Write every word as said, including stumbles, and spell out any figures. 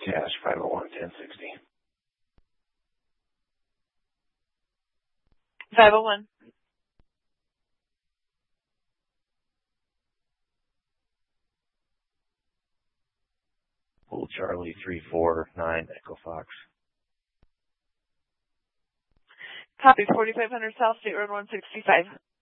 Cash five oh one, ten sixty. five oh one. Pool Charlie three four nine Echo Fox. Copy forty-five hundred South State Road one sixty-five.